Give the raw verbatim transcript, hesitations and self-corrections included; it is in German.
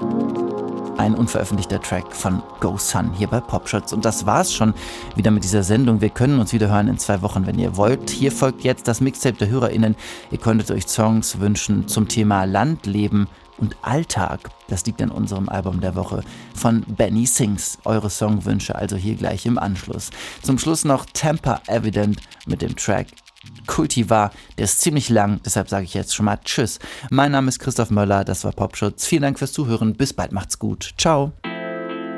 Ein unveröffentlichter Track von Go Sun hier bei Popschutz. Und das war's schon wieder mit dieser Sendung. Wir können uns wieder hören in zwei Wochen, wenn ihr wollt. Hier folgt jetzt das Mixtape der HörerInnen. Ihr könntet euch Songs wünschen zum Thema Landleben und Alltag. Das liegt an unserem Album der Woche von Benny Sings. Eure Songwünsche also hier gleich im Anschluss. Zum Schluss noch Tampa Evident mit dem Track Cultivar. Der ist ziemlich lang, deshalb sage ich jetzt schon mal Tschüss. Mein Name ist Christoph Möller, das war Popschutz. Vielen Dank fürs Zuhören. Bis bald, macht's gut. Ciao.